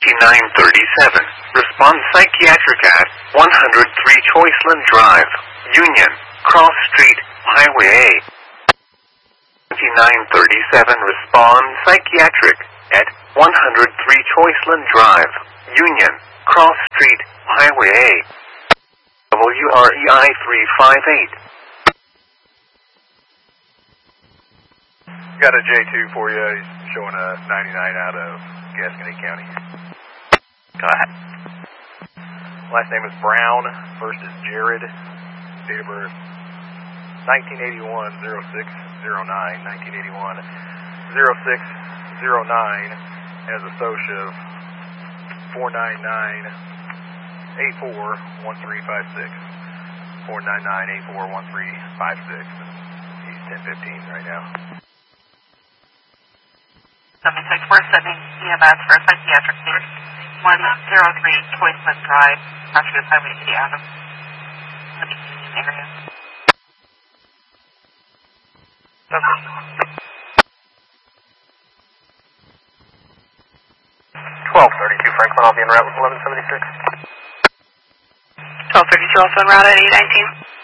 937. Respond psychiatric at 103 Choiceland Drive, Union, Cross Street, Highway A. 937. Respond psychiatric at 103 Choiceland Drive, Union, Cross Street, Highway A. WREI 358. Got a J2 for you. He's showing a 99 out of Gascony County. Go ahead. Last name is Brown. First is Jared. Date of birth 1981 0609. 1981 0609. Has a SOCIA of 499-84-1356. 499-84-1356. He's 1015 right now. 76, we're sending EMS for a psychiatric case. 103 Choiceland Drive, Massachusetts Highway to the Adams, in the Union area. 1232 Franklin, I'll be en route with 1176. 1232, also en route at 819.